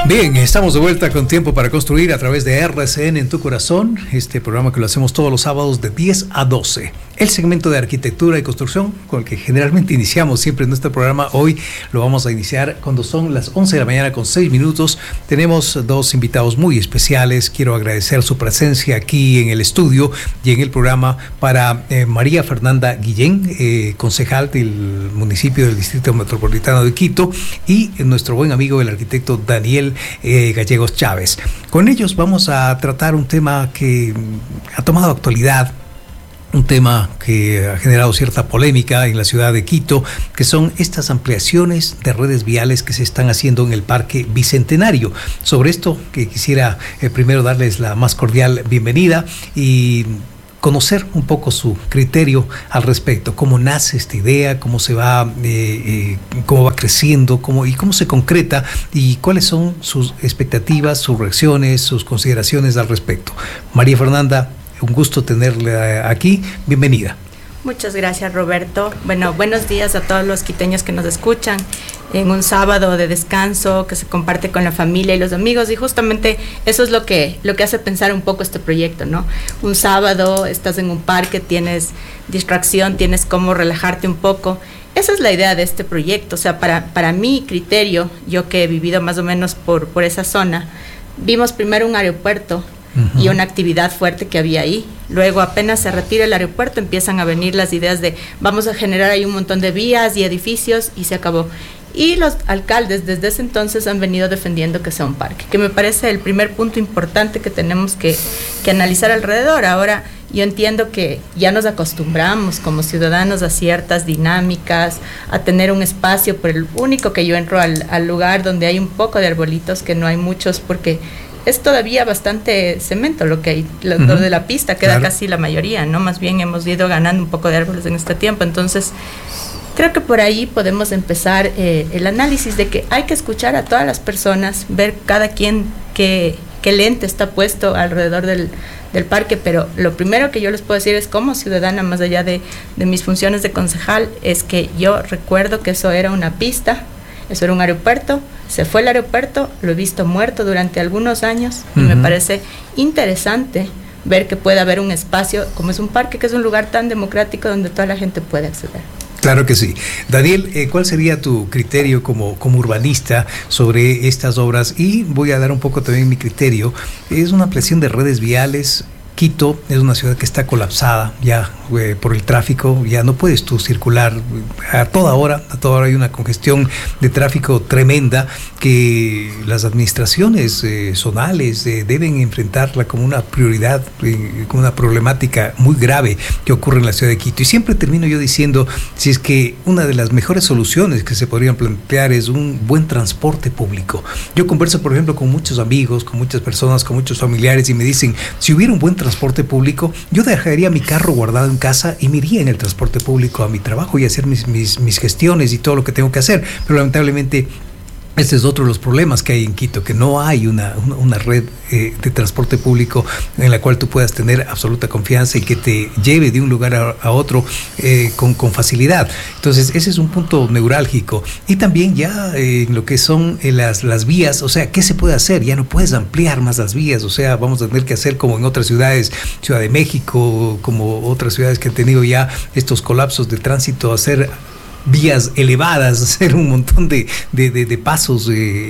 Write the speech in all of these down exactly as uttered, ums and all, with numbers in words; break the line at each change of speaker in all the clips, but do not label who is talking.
Bien, estamos de vuelta con Tiempo para Construir a través de R C N en tu corazón, este programa que lo hacemos todos los sábados de diez a doce. El segmento de arquitectura y construcción con el que generalmente iniciamos siempre nuestro programa, hoy lo vamos a iniciar cuando son las once de la mañana con seis minutos. Tenemos dos invitados muy especiales. Quiero agradecer su presencia aquí en el estudio y en el programa para eh, María Fernanda Guillén, eh, concejal del municipio del Distrito Metropolitano de Quito, y nuestro buen amigo el arquitecto Daniel eh, Gallegos Chávez. Con ellos vamos a tratar un tema que ha tomado actualidad, un tema que ha generado cierta polémica en la ciudad de Quito, que son estas ampliaciones de redes viales que se están haciendo en el Parque Bicentenario. Sobre esto que quisiera eh, primero darles la más cordial bienvenida y conocer un poco su criterio al respecto, cómo nace esta idea, cómo se va, eh, eh, cómo va creciendo, cómo, y cómo se concreta, y cuáles son sus expectativas, sus reacciones, sus consideraciones al respecto. María Fernanda, un gusto tenerla aquí, bienvenida.
Muchas gracias, Roberto. Bueno, buenos días a todos los quiteños que nos escuchan en un sábado de descanso que se comparte con la familia y los amigos, y justamente eso es lo que, lo que hace pensar un poco este proyecto, ¿no? Un sábado, estás en un parque, tienes distracción, tienes cómo relajarte un poco. Esa es la idea de este proyecto. O sea, para, para mi criterio, yo que he vivido más o menos por, por esa zona, vimos primero un aeropuerto uh-huh. y una actividad fuerte que había ahí. Luego, apenas se retira el aeropuerto, empiezan a venir las ideas de vamos a generar ahí un montón de vías y edificios, y se acabó. Y los alcaldes desde ese entonces han venido defendiendo que sea un parque, que me parece el primer punto importante que tenemos que, que analizar alrededor. Ahora, yo entiendo que ya nos acostumbramos como ciudadanos a ciertas dinámicas, a tener un espacio, por el único que yo entro al, al lugar donde hay un poco de arbolitos, que no hay muchos, porque es todavía bastante cemento lo que hay, lo, uh-huh. de la pista, queda claro. Casi la mayoría, ¿no? Más bien hemos ido ganando un poco de árboles en este tiempo, entonces creo que por ahí podemos empezar eh, el análisis de que hay que escuchar a todas las personas, ver cada quien qué, qué lente está puesto alrededor del, del parque, pero lo primero que yo les puedo decir es, como ciudadana, más allá de, de mis funciones de concejal, es que yo recuerdo que eso era una pista, eso era un aeropuerto, se fue el aeropuerto, lo he visto muerto durante algunos años, uh-huh. y me parece interesante ver que puede haber un espacio, como es un parque, que es un lugar tan democrático donde toda la gente puede acceder.
Claro que sí. Daniel, eh, ¿cuál sería tu criterio como, como urbanista sobre estas obras? Y voy a dar un poco también mi criterio. Es una ampliación de redes viales. Quito es una ciudad que está colapsada ya eh, por el tráfico, ya no puedes tú circular a toda hora, a toda hora hay una congestión de tráfico tremenda que las administraciones eh, zonales eh, deben enfrentarla como una prioridad, eh, como una problemática muy grave que ocurre en la ciudad de Quito. Y siempre termino yo diciendo, si es que una de las mejores soluciones que se podrían plantear es un buen transporte público. Yo converso, por ejemplo, con muchos amigos, con muchas personas, con muchos familiares, y me dicen, si hubiera un buen transporte transporte público, yo dejaría mi carro guardado en casa y me iría en el transporte público a mi trabajo y hacer mis, mis, mis gestiones y todo lo que tengo que hacer. Pero lamentablemente este es otro de los problemas que hay en Quito, que no hay una, una, una red eh, de transporte público en la cual tú puedas tener absoluta confianza y que te lleve de un lugar a, a otro eh, con, con facilidad. Entonces ese es un punto neurálgico. Y también ya eh, en lo que son eh, las, las vías, o sea, ¿qué se puede hacer? Ya no puedes ampliar más las vías, o sea, vamos a tener que hacer como en otras ciudades, Ciudad de México, como otras ciudades que han tenido ya estos colapsos de tránsito, hacer vías elevadas, hacer un montón de, de, de, de pasos eh,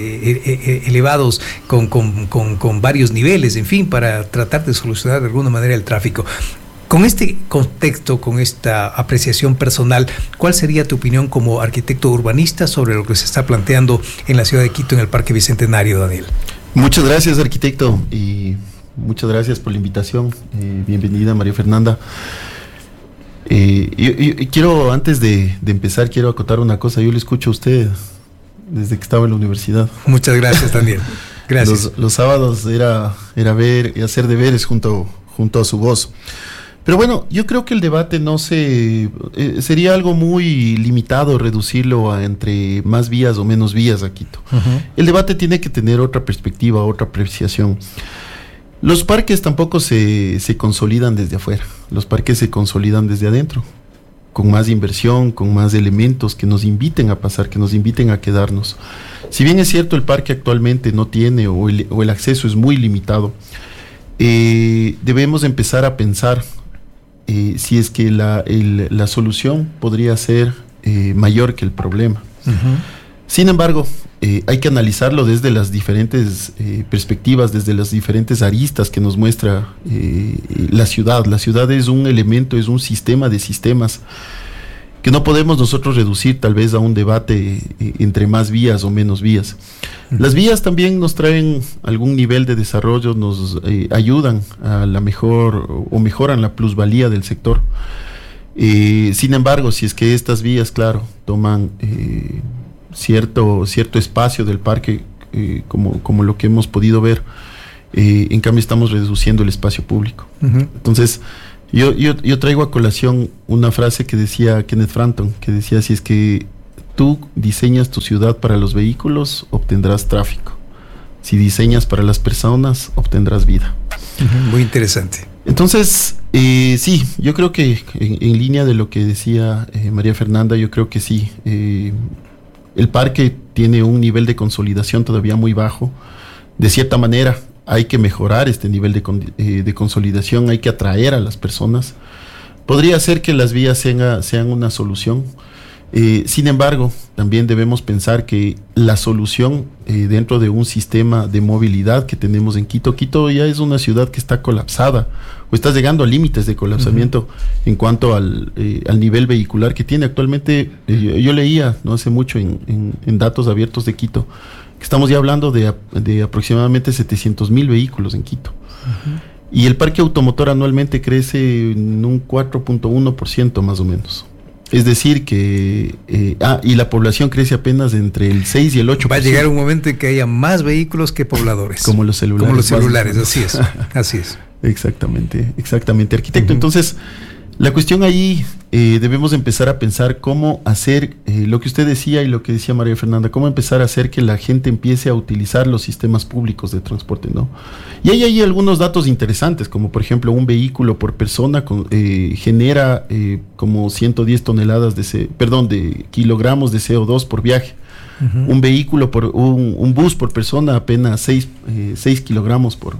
eh, elevados con, con, con, con varios niveles, en fin, para tratar de solucionar de alguna manera el tráfico. Con este contexto, con esta apreciación personal, ¿cuál sería tu opinión como arquitecto urbanista sobre lo que se está planteando en la ciudad de Quito en el Parque Bicentenario, Daniel?
Muchas gracias, arquitecto, y muchas gracias por la invitación. Eh, bienvenida, María Fernanda. Eh, yo, yo quiero, antes de, de empezar, quiero acotar una cosa. Yo le escucho a usted desde que estaba en la universidad.
Muchas gracias también. Gracias.
Los, los sábados era, era ver y hacer deberes junto, junto a su voz. Pero bueno, yo creo que el debate no se... Eh, sería algo muy limitado reducirlo a entre más vías o menos vías a Quito. Uh-huh. El debate tiene que tener otra perspectiva, otra apreciación. Los parques tampoco se, se consolidan desde afuera, los parques se consolidan desde adentro, con más inversión, con más elementos que nos inviten a pasar, que nos inviten a quedarnos. Si bien es cierto el parque actualmente no tiene o el, o el acceso es muy limitado, eh, debemos empezar a pensar eh, si es que la, el, la solución podría ser eh, mayor que el problema. Uh-huh. Sin embargo, eh, hay que analizarlo desde las diferentes eh, perspectivas, desde las diferentes aristas que nos muestra eh, la ciudad. La ciudad es un elemento, es un sistema de sistemas que no podemos nosotros reducir tal vez a un debate eh, entre más vías o menos vías. Uh-huh. Las vías también nos traen algún nivel de desarrollo, nos eh, ayudan a la mejor o mejoran la plusvalía del sector. Eh, sin embargo, si es que estas vías, claro, toman eh, cierto, cierto espacio del parque, eh, como, como lo que hemos podido ver, eh, en cambio estamos reduciendo el espacio público. Uh-huh. Entonces, yo, yo, yo traigo a colación una frase que decía Kenneth Frampton, que decía, si es que tú diseñas tu ciudad para los vehículos, obtendrás tráfico. Si diseñas para las personas, obtendrás vida.
Uh-huh. Muy interesante.
Entonces, eh, sí, yo creo que en, en línea de lo que decía eh, María Fernanda, yo creo que sí. Eh, el parque tiene un nivel de consolidación todavía muy bajo. De cierta manera, hay que mejorar este nivel de, eh, de consolidación, hay que atraer a las personas. Podría ser que las vías sean, sean una solución. Eh, sin embargo, también debemos pensar que la solución eh, dentro de un sistema de movilidad que tenemos en Quito, Quito ya es una ciudad que está colapsada o está llegando a límites de colapsamiento uh-huh. en cuanto al, eh, al nivel vehicular que tiene actualmente. Eh, yo, yo leía no hace mucho en, en, en datos abiertos de Quito que estamos ya hablando de, de aproximadamente setecientos mil vehículos en Quito. Uh-huh. Y el parque automotor anualmente crece en un cuatro punto uno por ciento más o menos. Es decir que, eh, ah, y la población crece apenas entre el seis y el ocho por ciento.
Va a llegar un momento en que haya más vehículos que pobladores.
Como los celulares.
Como los celulares, así es, así es.
Exactamente, exactamente, arquitecto. Uh-huh. Entonces, la cuestión ahí, eh, debemos empezar a pensar cómo hacer, eh, lo que usted decía y lo que decía María Fernanda, cómo empezar a hacer que la gente empiece a utilizar los sistemas públicos de transporte, ¿no? Y ahí hay algunos datos interesantes, como por ejemplo, un vehículo por persona con, eh, genera eh, como ciento diez toneladas de, C, perdón, de kilogramos de C O dos por viaje. Uh-huh. Un vehículo, por un, un bus por persona apenas seis kilogramos por,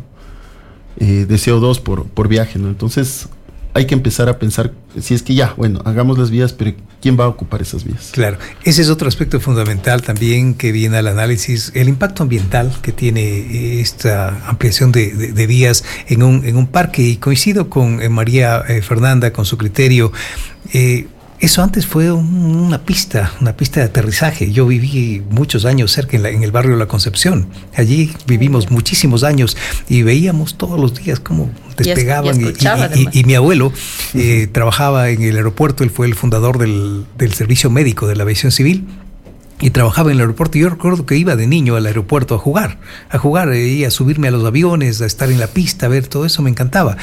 eh, de C O dos por, por viaje, ¿no? Entonces, hay que empezar a pensar, si es que ya, bueno, hagamos las vías, pero ¿quién va a ocupar esas vías?
Claro, ese es otro aspecto fundamental también que viene al análisis, el impacto ambiental que tiene esta ampliación de, de, de vías en un, en un parque, y coincido con eh, María eh, Fernanda, con su criterio. eh, Eso antes fue un, una pista, una pista de aterrizaje. Yo viví muchos años cerca en, la, en el barrio La Concepción. Allí vivimos muchísimos años y veíamos todos los días cómo despegaban. Y, y, y, y, y mi abuelo eh, trabajaba en el aeropuerto, él fue el fundador del, del servicio médico de la aviación civil. Y trabajaba en el aeropuerto. Yo recuerdo que iba de niño al aeropuerto a jugar, a jugar y a subirme a los aviones, a estar en la pista, a ver todo eso, me encantaba.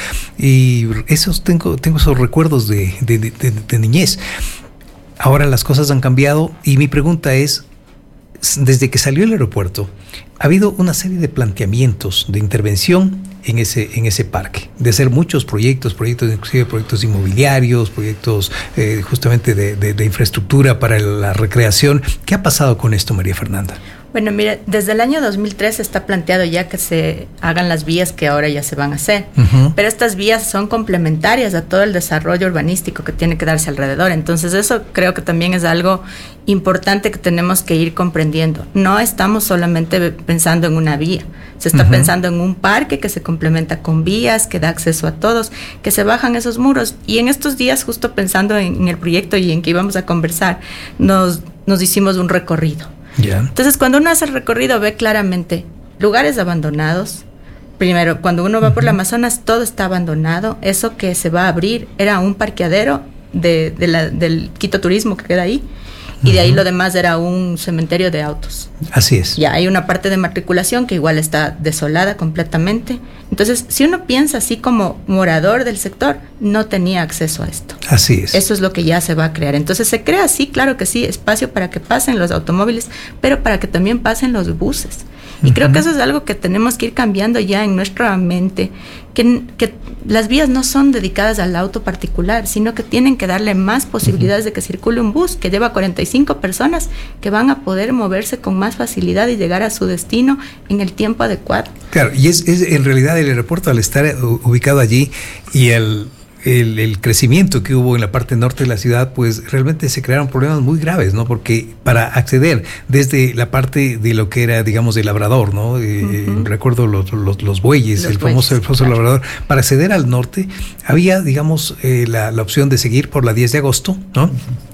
Y esos tengo, tengo esos recuerdos de, de, de, de, de niñez. Ahora las cosas han cambiado y mi pregunta es, desde que salió el aeropuerto, ha habido una serie de planteamientos de intervención en ese, en ese parque, de hacer muchos proyectos, proyectos inclusive proyectos inmobiliarios, proyectos eh, justamente de, de, de infraestructura para la recreación. ¿Qué ha pasado con esto, María Fernanda?
Bueno, mira, desde el año dos mil tres está planteado ya que se hagan las vías que ahora ya se van a hacer, uh-huh. pero estas vías son complementarias a todo el desarrollo urbanístico que tiene que darse alrededor. Entonces eso creo que también es algo importante que tenemos que ir comprendiendo. No estamos solamente pensando en una vía, se está uh-huh. pensando en un parque que se complementa con vías, que da acceso a todos, que se bajan esos muros. Y en estos días, justo pensando en, en el proyecto y en que íbamos a conversar, nos, nos hicimos un recorrido. Yeah. Entonces, cuando uno hace el recorrido, ve claramente lugares abandonados. Primero, cuando uno va uh-huh. por la Amazonas, todo está abandonado. Eso que se va a abrir era un parqueadero de, de la, del Quito Turismo que queda ahí. Y uh-huh. de ahí lo demás era un cementerio de autos.
Así es.
Ya hay una parte de matriculación que igual está desolada completamente. Entonces, si uno piensa así como morador del sector, no tenía acceso a esto.
Así es.
Eso es lo que ya se va a crear. Entonces, se crea así, claro que sí, espacio para que pasen los automóviles, pero para que también pasen los buses. Y uh-huh. creo que eso es algo que tenemos que ir cambiando ya en nuestra mente, que, que las vías no son dedicadas al auto particular, sino que tienen que darle más posibilidades uh-huh. de que circule un bus que lleva cuarenta y cinco personas que van a poder moverse con más facilidad y llegar a su destino en el tiempo adecuado.
Claro, y es, es en realidad el aeropuerto, al estar ubicado allí y el El, el crecimiento que hubo en la parte norte de la ciudad, pues realmente se crearon problemas muy graves, ¿no? Porque para acceder desde la parte de lo que era, digamos, el labrador, ¿no? Eh, uh-huh. Recuerdo los, los, los bueyes, los el bueyes, famoso, el famoso claro. labrador. Para acceder al norte había, digamos, eh, la, la opción de seguir por la diez de agosto, ¿no?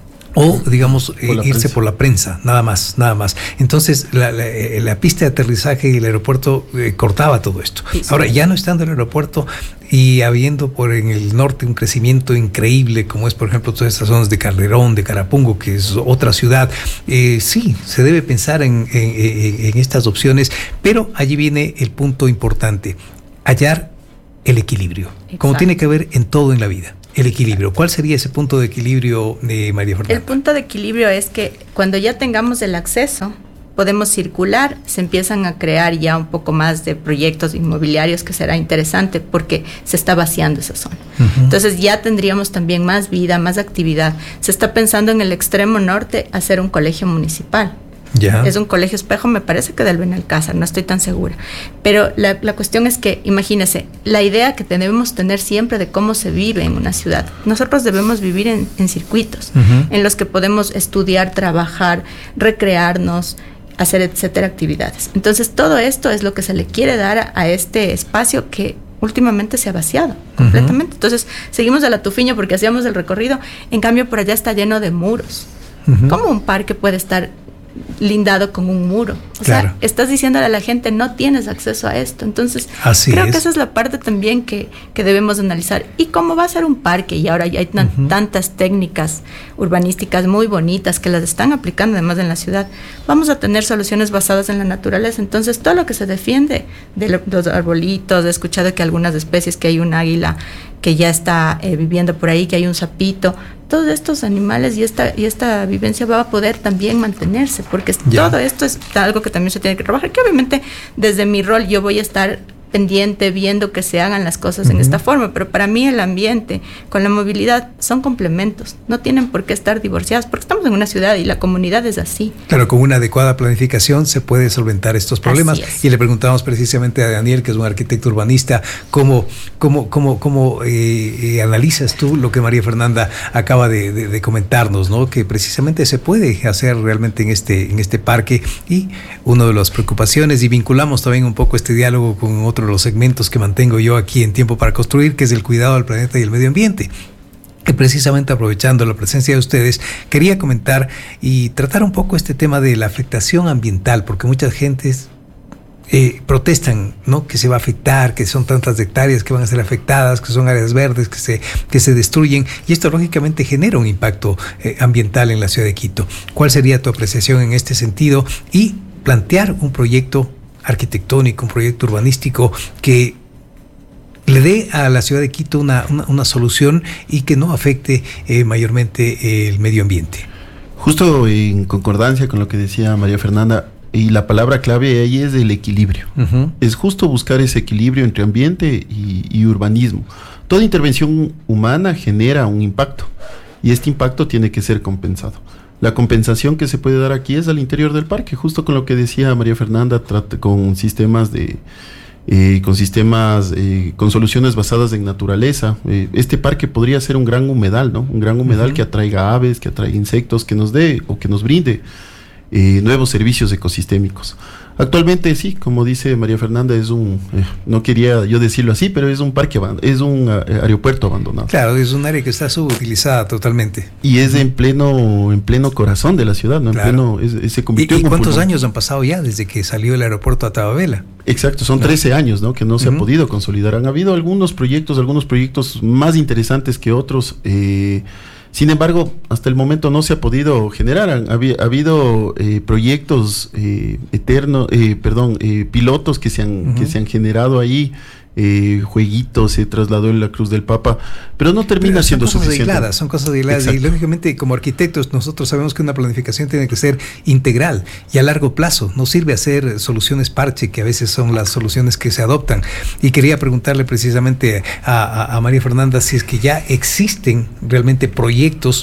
O, digamos, eh, por irse prensa. por la prensa, nada más, nada más. Entonces, la, la, la pista de aterrizaje y el aeropuerto eh, cortaba todo esto. Sí, Ahora, sí. ya no estando el aeropuerto y habiendo por en el norte un crecimiento increíble, como es, por ejemplo, todas estas zonas de Calderón, de Carapungo, que es otra ciudad, eh, sí, se debe pensar en, en, en, en estas opciones, pero allí viene el punto importante, hallar el equilibrio, Exacto. como tiene que haber en todo en la vida. El equilibrio. ¿Cuál sería ese punto de equilibrio de María Fernanda?
El punto de equilibrio es que cuando ya tengamos el acceso, podemos circular, se empiezan a crear ya un poco más de proyectos inmobiliarios que será interesante porque se está vaciando esa zona. Uh-huh. Entonces ya tendríamos también más vida, más actividad. Se está pensando en el extremo norte hacer un colegio municipal. Yeah. Es un colegio espejo, me parece que del Benalcázar, no estoy tan segura. Pero la, la cuestión es que, imagínese, la idea que debemos tener siempre de cómo se vive en una ciudad. Nosotros debemos vivir en, en circuitos, uh-huh. en los que podemos estudiar, trabajar, recrearnos, hacer etcétera actividades. Entonces todo esto es lo que se le quiere dar a, a este espacio que últimamente se ha vaciado completamente. Uh-huh. Entonces seguimos a la Tufiño porque hacíamos el recorrido, en cambio por allá está lleno de muros. Uh-huh. ¿Cómo un parque puede estar lindado con un muro? O claro. sea, estás diciéndole a la gente, no tienes acceso a esto. Entonces, Así creo es. que esa es la parte también que, que debemos analizar. Y cómo va a ser un parque, y ahora ya hay tan, uh-huh. tantas técnicas urbanísticas muy bonitas que las están aplicando además en la ciudad, vamos a tener soluciones basadas en la naturaleza. Entonces, todo lo que se defiende de los arbolitos, he escuchado que algunas especies, que hay un águila que ya está eh, viviendo por ahí, que hay un sapito, todos estos animales y esta y esta vivencia va a poder también mantenerse, porque ya. todo esto es algo que también se tiene que trabajar, que obviamente desde mi rol yo voy a estar pendiente, viendo que se hagan las cosas uh-huh. en esta forma, pero para mí el ambiente con la movilidad son complementos, no tienen por qué estar divorciados, porque estamos en una ciudad y la comunidad es así.
Claro, con una adecuada planificación se puede solventar estos problemas, y le preguntamos precisamente a Daniel, que es un arquitecto urbanista, cómo, cómo, cómo, cómo eh, eh, analizas tú lo que María Fernanda acaba de, de, de comentarnos, ¿no? Que precisamente se puede hacer realmente en este, en este parque, y una de las preocupaciones, y vinculamos también un poco este diálogo con otro de los segmentos que mantengo yo aquí en Tiempo para Construir, que es el cuidado del planeta y el medio ambiente. Que precisamente aprovechando la presencia de ustedes, quería comentar y tratar un poco este tema de la afectación ambiental, porque muchas gentes eh, protestan, ¿no? Que se va a afectar, que son tantas hectáreas que van a ser afectadas, que son áreas verdes que se, que se destruyen, y esto lógicamente genera un impacto eh, ambiental en la ciudad de Quito. ¿Cuál sería tu apreciación en este sentido? Y plantear un proyecto arquitectónico, un proyecto urbanístico que le dé a la ciudad de Quito una, una, una solución y que no afecte eh, mayormente eh, el medio ambiente.
Justo en concordancia con lo que decía María Fernanda, y la palabra clave ahí es el equilibrio. Uh-huh. Es justo buscar ese equilibrio entre ambiente y, y urbanismo. Toda intervención humana genera un impacto, y este impacto tiene que ser compensado. La compensación que se puede dar aquí es al interior del parque, justo con lo que decía María Fernanda, trata con sistemas de eh, con sistemas eh, con soluciones basadas en naturaleza. Eh, este parque podría ser un gran humedal, ¿no? Un gran humedal uh-huh. que atraiga aves, que atraiga insectos, que nos dé o que nos brinde eh, nuevos servicios ecosistémicos. Actualmente sí, como dice María Fernanda, es un, eh, no quería yo decirlo así, pero es un parque, es un uh, aeropuerto abandonado.
Claro, es un área que está subutilizada totalmente.
Y es en pleno, en pleno corazón de la ciudad, ¿no?
Claro.
En pleno, es, se convirtió
¿Y, y
en
cuántos
pulmón.
años han pasado ya desde que salió el aeropuerto a Tababela?
Exacto, son trece años, ¿no? Que no se uh-huh. ha podido consolidar. Han habido algunos proyectos, algunos proyectos más interesantes que otros. Eh, Sin embargo, hasta el momento no se ha podido generar. Ha, ha habido eh, proyectos eh, eternos, eh, perdón, eh, pilotos que se han uh-huh. que se han generado ahí eh, jueguitos, se trasladó en la Cruz del Papa, pero no termina
pero
siendo
son cosas
suficiente.
Aisladas, son cosas aisladas. Exacto. Y lógicamente como arquitectos nosotros sabemos que una planificación tiene que ser integral y a largo plazo. No sirve hacer soluciones parche, que a veces son las soluciones que se adoptan. Y quería preguntarle precisamente a, a, a María Fernanda si es que ya existen realmente proyectos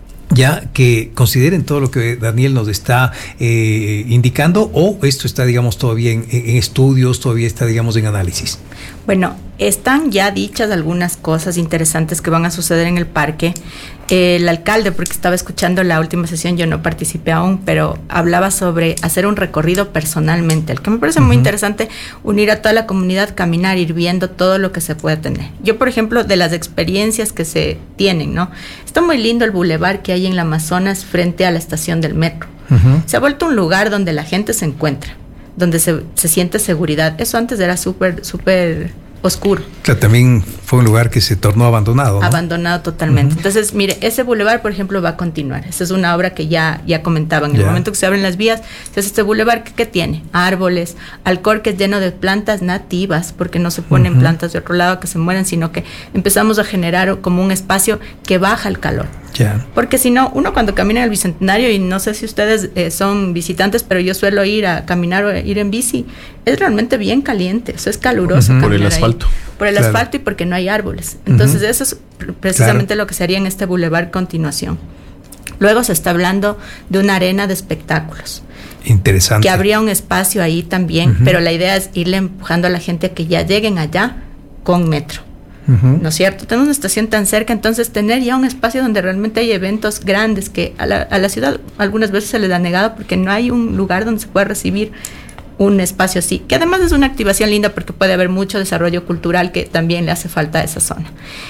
ya que consideren todo lo que Daniel nos está eh, indicando, o esto está, digamos, todavía en, en estudios, todavía está, digamos, en análisis.
Bueno, están ya dichas algunas cosas interesantes que van a suceder en el parque. Eh, el alcalde, porque estaba escuchando la última sesión, yo no participé aún, pero hablaba sobre hacer un recorrido personalmente, el que me parece uh-huh. muy interesante, unir a toda la comunidad, caminar, ir viendo todo lo que se puede tener. Yo, por ejemplo, de las experiencias que se tienen, ¿no? Está muy lindo el bulevar que hay en la Amazonas frente a la estación del metro. Uh-huh. Se ha vuelto un lugar donde la gente se encuentra, donde se, se siente seguridad. Eso antes era súper, súper oscuro.
Claro, también fue un lugar que se tornó abandonado, ¿no?
Abandonado totalmente. Uh-huh. Entonces, mire, ese bulevar, por ejemplo, va a continuar. Esa es una obra que ya, ya comentaban. En yeah. el momento que se abren las vías, entonces este bulevar, ¿qué, qué tiene? Árboles, Alcor, que es lleno de plantas nativas, porque no se ponen uh-huh. plantas de otro lado que se mueren, sino que empezamos a generar como un espacio que baja el calor.
Yeah.
Porque si no, uno cuando camina en el Bicentenario, y no sé si ustedes eh, son visitantes, pero yo suelo ir a caminar o ir en bici, es realmente bien caliente, eso es caluroso.
Uh-huh. Por el asfalto.
Ahí. Por el claro. asfalto y porque no hay árboles. Entonces uh-huh. eso es precisamente claro. lo que se haría en este bulevar continuación. Luego se está hablando de una arena de espectáculos.
Interesante.
Que habría un espacio ahí también, uh-huh. pero la idea es irle empujando a la gente a que ya lleguen allá con metro. Uh-huh. ¿No es cierto? Tenemos una estación tan cerca, entonces tener ya un espacio donde realmente hay eventos grandes que a la, a la ciudad algunas veces se les ha negado porque no hay un lugar donde se pueda recibir un espacio así, que además es una activación linda porque puede haber mucho desarrollo cultural que también le hace falta a esa zona.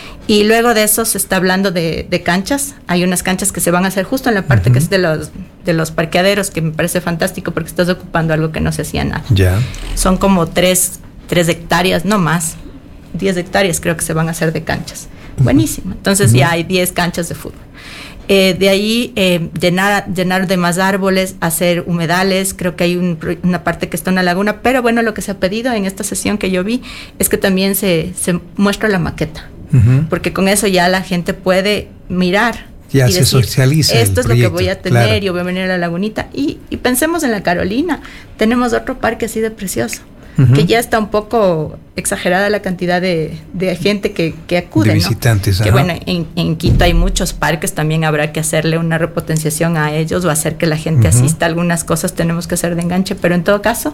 Y luego de eso se está hablando de, de canchas. Hay unas canchas que se van a hacer justo en la parte uh-huh. que es de los, de los parqueaderos, que me parece fantástico porque estás ocupando algo que no se hacía nada.
Ya.
Son como tres, tres hectáreas, no más. diez hectáreas creo que se van a hacer de canchas. Uh-huh. Buenísimo. Entonces uh-huh. ya hay diez canchas de fútbol. Eh, de ahí eh, llenar, llenar de más árboles, hacer humedales. Creo que hay un, una parte que está en la laguna, pero bueno, lo que se ha pedido en esta sesión que yo vi es que también se, se muestra la maqueta, uh-huh. porque con eso ya la gente puede mirar
ya
y
se
decir,
socializa
esto es
proyecto,
lo que voy a tener,
claro.
yo voy a venir a la lagunita. Y, y pensemos en la Carolina, tenemos otro parque así de precioso. Uh-huh. Que ya está un poco exagerada la cantidad de, de gente que, que acude,
de visitantes,
¿no? Que bueno, en, en Quito hay muchos parques, también habrá que hacerle una repotenciación a ellos o hacer que la gente uh-huh. asista. Algunas cosas tenemos que hacer de enganche, pero en todo caso,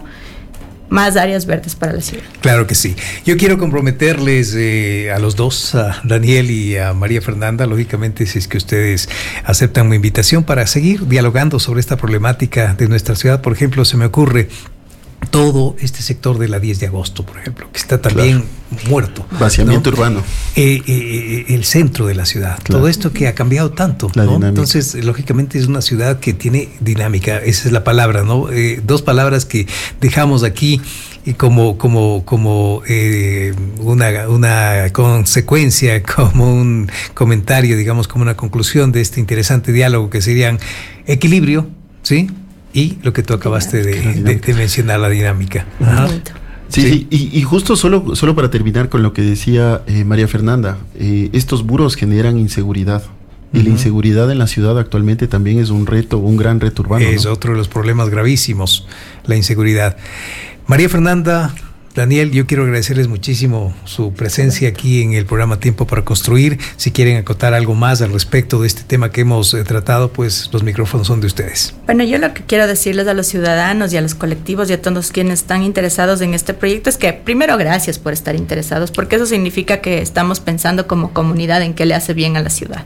más áreas verdes para la ciudad.
Claro que sí. Yo quiero comprometerles eh, a los dos, a Daniel y a María Fernanda, lógicamente, si es que ustedes aceptan mi invitación para seguir dialogando sobre esta problemática de nuestra ciudad. Por ejemplo, se me ocurre todo este sector de la diez de agosto, por ejemplo, que está también claro. muerto.
Vaciamiento
¿no?
urbano.
Eh, eh, el centro de la ciudad. Claro. Todo esto que ha cambiado tanto, ¿no? Entonces, lógicamente es una ciudad que tiene dinámica, esa es la palabra, ¿no? Eh, dos palabras que dejamos aquí y como, como, como eh, una, una consecuencia, como un comentario, digamos, como una conclusión de este interesante diálogo que serían equilibrio, ¿sí? Y lo que tú acabaste de, de, de mencionar, la dinámica. Ajá.
Sí, sí. Y, y justo solo, solo para terminar con lo que decía eh, María Fernanda, eh, estos muros generan inseguridad. Y uh-huh. la inseguridad en la ciudad actualmente también es un reto, un gran reto urbano.
Es
¿no?
otro de los problemas gravísimos, la inseguridad. María Fernanda, Daniel, yo quiero agradecerles muchísimo su presencia aquí en el programa Tiempo para Construir. Si quieren acotar algo más al respecto de este tema que hemos eh, tratado, pues los micrófonos son de ustedes.
Bueno, yo lo que quiero decirles a los ciudadanos y a los colectivos y a todos quienes están interesados en este proyecto es que, primero, gracias por estar interesados, porque eso significa que estamos pensando como comunidad en qué le hace bien a la ciudad.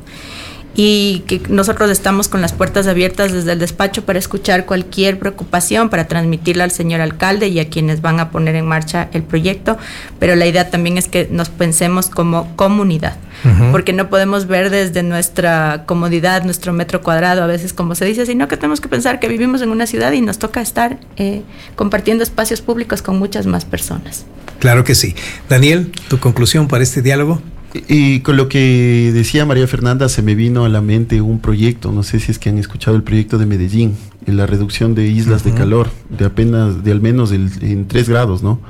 Y que nosotros estamos con las puertas abiertas desde el despacho para escuchar cualquier preocupación, para transmitirla al señor alcalde y a quienes van a poner en marcha el proyecto, pero la idea también es que nos pensemos como comunidad, uh-huh. porque no podemos ver desde nuestra comodidad, nuestro metro cuadrado, a veces como se dice, sino que tenemos que pensar que vivimos en una ciudad y nos toca estar eh, compartiendo espacios públicos con muchas más personas.
Claro que sí. Daniel, ¿tu conclusión para este diálogo?
Y con lo que decía María Fernanda se me vino a la mente un proyecto, no sé si es que han escuchado el proyecto de Medellín, en la reducción de islas uh-huh. de calor, de apenas, de al menos el, en tres grados, ¿no?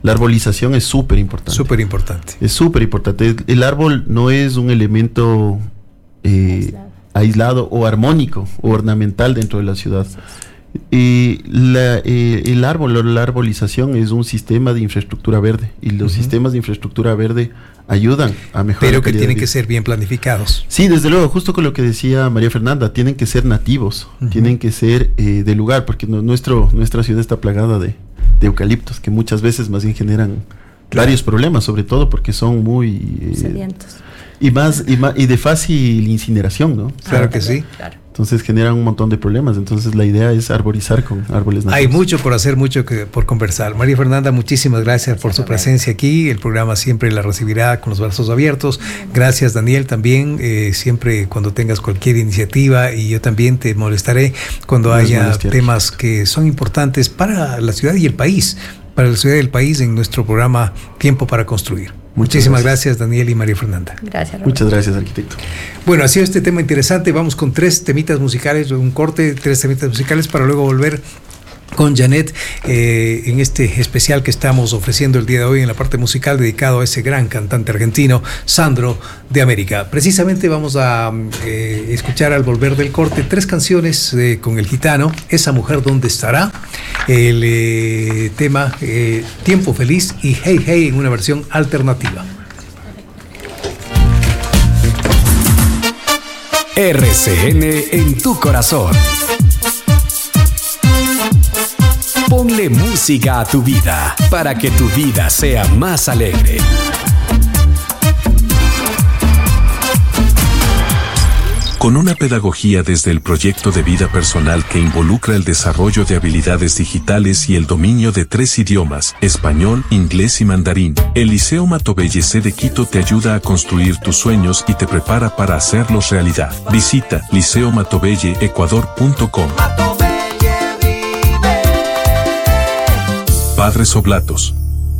La arbolización es súper importante.
Súper importante.
Es súper importante. El árbol no es un elemento eh, aislado. aislado o armónico o ornamental dentro de la ciudad. Y la, eh, el árbol o la arbolización es un sistema de infraestructura verde, y los uh-huh. sistemas de infraestructura verde ayudan a mejorar.
Pero que tienen que ser bien planificados.
Sí, desde luego, justo con lo que decía María Fernanda, tienen que ser nativos, uh-huh. tienen que ser eh, de lugar, porque no, nuestro, nuestra ciudad está plagada de, de eucaliptos, que muchas veces más bien generan claro. varios problemas, sobre todo porque son muy... Eh,
sedientos.
Y más, y más y de fácil incineración, ¿no?
Claro que sí.
Claro.
Entonces generan un montón de problemas. Entonces la idea es arborizar con árboles nativos.
Hay mucho por hacer, mucho que, por conversar. María Fernanda, muchísimas gracias por su presencia aquí. El programa siempre la recibirá con los brazos abiertos. Gracias, Daniel, también. Eh, siempre cuando tengas cualquier iniciativa, y yo también te molestaré cuando no haya temas que son importantes para la ciudad y el país. Para la ciudad y el país en nuestro programa Tiempo para Construir. Muchísimas gracias. gracias, Daniel y María Fernanda.
Gracias, Roberto.
Muchas gracias, arquitecto.
Bueno, ha sido este tema interesante. Vamos con tres temitas musicales, un corte, tres temitas musicales para luego volver con Janet eh, en este especial que estamos ofreciendo el día de hoy en la parte musical dedicado a ese gran cantante argentino, Sandro de América. Precisamente vamos a eh, escuchar al volver del corte tres canciones eh, con el gitano, Esa mujer dónde estará, el eh, tema eh, Tiempo Feliz y Hey Hey en una versión alternativa.
R C N en tu corazón. Ponle música a tu vida para que tu vida sea más alegre.
Con una pedagogía desde el proyecto de vida personal que involucra el desarrollo de habilidades digitales y el dominio de tres idiomas, español, inglés y mandarín, el Liceo Matobelle C de Quito te ayuda a construir tus sueños y te prepara para hacerlos realidad. Visita liceo matobelle ecuador punto com. Padres Oblatos.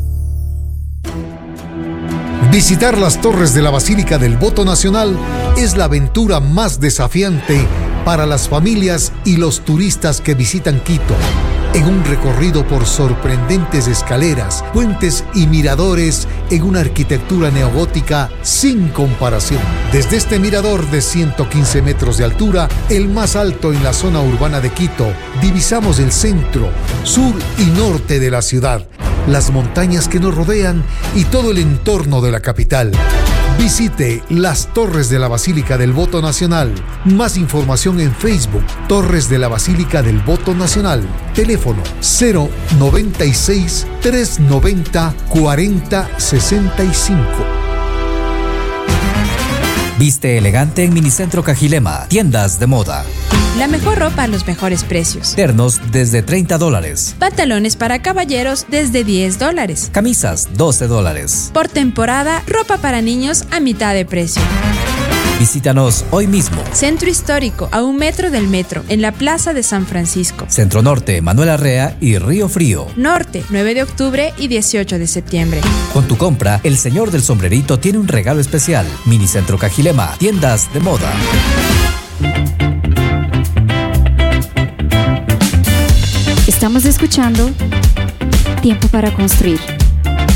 Visitar las torres de la Basílica del Voto Nacional es la aventura más desafiante para las familias y los turistas que visitan Quito. En un recorrido por sorprendentes escaleras, puentes y miradores en una arquitectura neogótica sin comparación. Desde este mirador de ciento quince metros de altura, el más alto en la zona urbana de Quito, divisamos el centro, sur y norte de la ciudad, las montañas que nos rodean y todo el entorno de la capital. Visite las Torres de la Basílica del Voto Nacional. Más información en Facebook, Torres de la Basílica del Voto Nacional. Teléfono cero noventa y seis, trescientos noventa, cuarenta sesenta y cinco.
Viste elegante en Minicentro Cajilema, tiendas de moda.
La mejor ropa a los mejores precios.
Ternos desde treinta dólares.
Pantalones para caballeros desde diez dólares.
Camisas doce dólares.
Por temporada, ropa para niños a mitad de precio.
Visítanos hoy mismo.
Centro Histórico, a un metro del metro, en la Plaza de San Francisco.
Centro Norte, Manuel Arrea y Río Frío.
Norte, nueve de octubre y dieciocho de septiembre.
Con tu compra, el señor del sombrerito tiene un regalo especial. Minicentro Cajilema, tiendas de moda.
Estamos escuchando Tiempo para Construir.